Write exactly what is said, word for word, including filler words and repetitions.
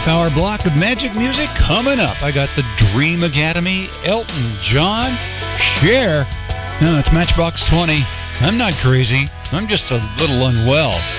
half-hour block of magic music coming up. I got the Dream Academy, Elton John, Cher. No, it's Matchbox twenty. I'm not crazy. I'm just a little unwell.